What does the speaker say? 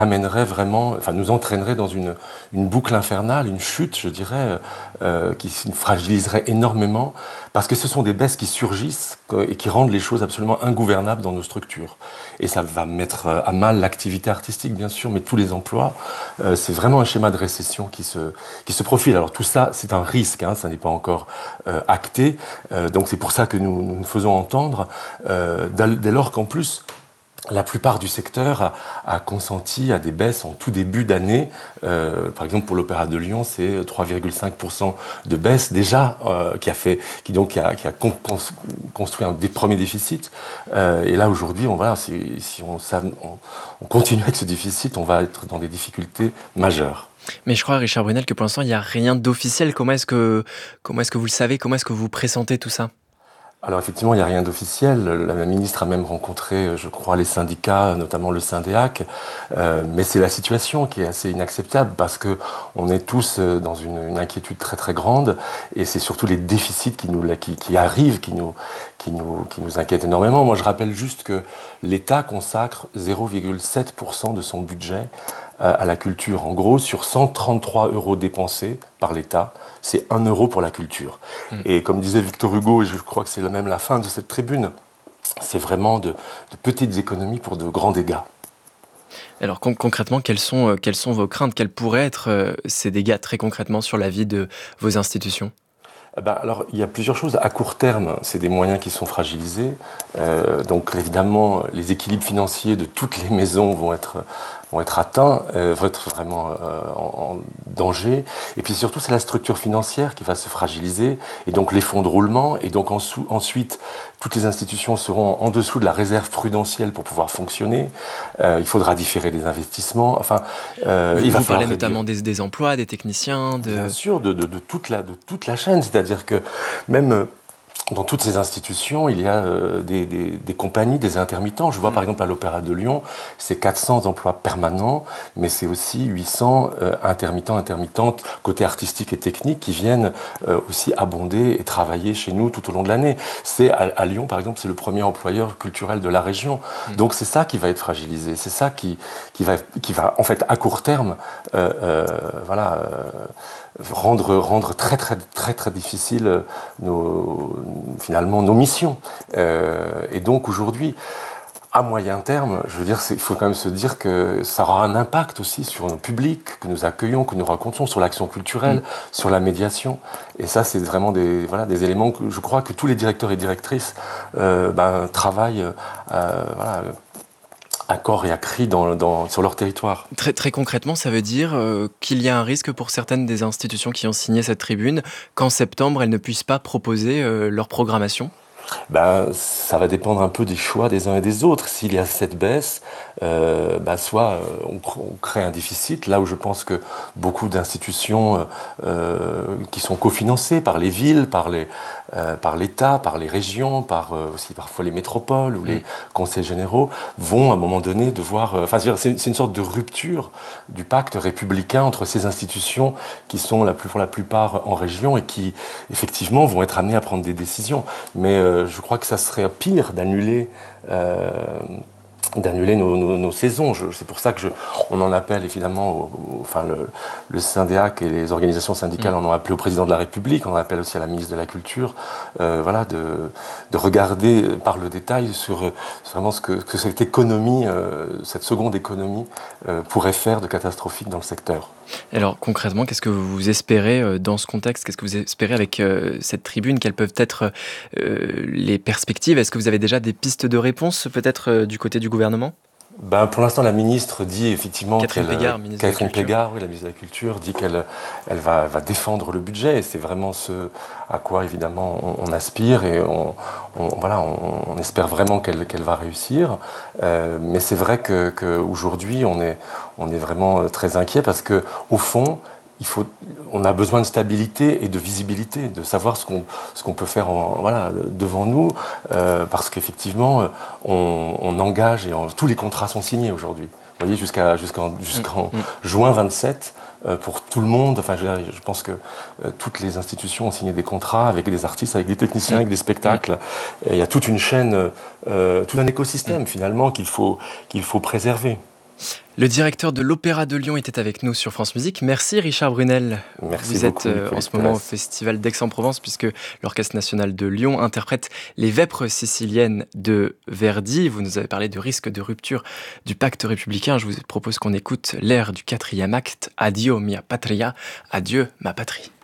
amènerait vraiment, enfin nous entraînerait dans une boucle infernale, une chute, je dirais, qui nous fragiliserait énormément, parce que ce sont des baisses qui surgissent et qui rendent les choses absolument ingouvernables dans nos structures. Et ça va mettre à mal l'activité artistique, bien sûr, mais tous les emplois. C'est vraiment un schéma de récession qui se profile. Alors tout ça, c'est un risque, hein, ça n'est pas encore acté. Donc c'est pour ça que nous faisons entendre, dès lors qu'en plus, la plupart du secteur a consenti à des baisses en tout début d'année. Par exemple, pour l'Opéra de Lyon, c'est 3,5% de baisse déjà, qui a construit un des premiers déficits. Et là, aujourd'hui, si on continue avec ce déficit, on va être dans des difficultés majeures. Mais je crois, Richard Brunel, que pour l'instant, il n'y a rien d'officiel. Comment est-ce que vous le savez? Comment est-ce que vous pressentez tout ça? Alors effectivement, il n'y a rien d'officiel. La ministre a même rencontré, je crois, les syndicats, notamment le Syndéac. Mais c'est la situation qui est assez inacceptable parce que on est tous dans une inquiétude très très grande et c'est surtout les déficits qui arrivent qui nous inquiètent énormément. Moi, je rappelle juste que l'État consacre 0,7% de son budget à la culture. En gros, sur 133 euros dépensés par l'État, c'est 1 euro pour la culture. Mmh. Et comme disait Victor Hugo, et je crois que c'est même la fin de cette tribune, c'est vraiment de petites économies pour de grands dégâts. Alors concrètement, quelles sont vos craintes? Quels pourraient être, ces dégâts très concrètement sur la vie de vos institutions? Alors, il y a plusieurs choses. À court terme, c'est des moyens qui sont fragilisés. Donc, évidemment, les équilibres financiers de toutes les maisons vont être atteints, vont être vraiment en danger. Et puis surtout, c'est la structure financière qui va se fragiliser, et donc les fonds de roulement. Et donc ensuite, toutes les institutions seront en dessous de la réserve prudentielle pour pouvoir fonctionner. Il faudra différer des investissements. Enfin, il va Vous falloir parlez réduire. notamment des emplois, des techniciens, Bien de... sûr, de toute la chaîne. C'est-à-dire que même dans toutes ces institutions, il y a des compagnies, des intermittents. Je vois par exemple à l'Opéra de Lyon, c'est 400 emplois permanents, mais c'est aussi 800 intermittentes, côté artistique et technique, qui viennent aussi abonder et travailler chez nous tout au long de l'année. À Lyon, par exemple, c'est le premier employeur culturel de la région. Donc c'est ça qui va être fragilisé. C'est ça qui va, en fait, à court terme, voilà, rendre très très très très difficile finalement nos missions. Et donc aujourd'hui, à moyen terme, je veux dire, il faut quand même se dire que ça aura un impact aussi sur nos publics que nous accueillons, que nous rencontrons, sur l'action culturelle, sur la médiation. Et ça, c'est vraiment des éléments que je crois que tous les directeurs et directrices travaillent à corps et à cri sur leur territoire. Très, très concrètement, ça veut dire qu'il y a un risque pour certaines des institutions qui ont signé cette tribune qu'en septembre, elles ne puissent pas proposer leur programmation? Ça va dépendre un peu des choix des uns et des autres. S'il y a cette baisse, soit on crée un déficit, là où je pense que beaucoup d'institutions qui sont cofinancées par les villes, par l'État, par les régions, par aussi parfois les métropoles ou les conseils généraux, vont à un moment donné devoir... c'est une sorte de rupture du pacte républicain entre ces institutions qui sont pour la plupart en région et qui, effectivement, vont être amenées à prendre des décisions. Mais je crois que ça serait pire d'annuler nos saisons. C'est pour ça que on en appelle évidemment, le Syndéac et les organisations syndicales en ont appelé au président de la République, on en appelle aussi à la ministre de la Culture, de regarder par le détail sur vraiment ce que cette économie, cette seconde économie pourrait faire de catastrophique dans le secteur. Alors concrètement, qu'est-ce que vous espérez dans ce contexte? Qu'est-ce que vous espérez avec cette tribune? Quelles peuvent être les perspectives? Est-ce que vous avez déjà des pistes de réponse peut-être du côté du gouvernement? Pour l'instant, la ministre dit effectivement Catherine Pégard, ministre de la Catherine Culture. Pégard, oui, la ministre de la Culture, dit qu'elle va défendre le budget, et c'est vraiment ce à quoi évidemment on aspire, et on espère vraiment qu'elle va réussir. Mais c'est vrai que aujourd'hui on est vraiment très inquiet parce que au fond, on a besoin de stabilité et de visibilité, de savoir ce qu'on peut faire devant nous, parce qu'effectivement, on engage et tous les contrats sont signés aujourd'hui. Vous voyez, jusqu'en juin 27, pour tout le monde. Enfin, je pense que toutes les institutions ont signé des contrats avec des artistes, avec des techniciens, avec des spectacles. Et il y a toute une chaîne, tout un écosystème finalement qu'il faut préserver. Le directeur de l'Opéra de Lyon était avec nous sur France Musique. Merci Richard Brunel. Merci Vous êtes beaucoup, en ce moment au Festival d'Aix-en-Provence puisque l'Orchestre national de Lyon interprète les Vêpres siciliennes de Verdi. Vous nous avez parlé du risque de rupture du pacte républicain. Je vous propose qu'on écoute l'air du 4e acte, Addio mia patria, adieu ma patrie.